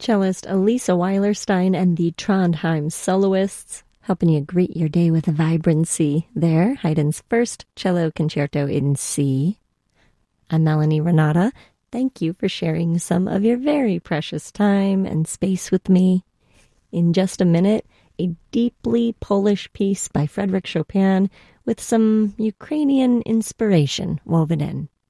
Cellist Elisa Weilerstein and the Trondheim Soloists, helping you greet your day with vibrancy there. Haydn's first cello concerto in C. I'm Melanie Renata. Thank you for sharing some of your very precious time and space with me. In just a minute, a deeply Polish piece by Frédéric Chopin with some Ukrainian inspiration woven in.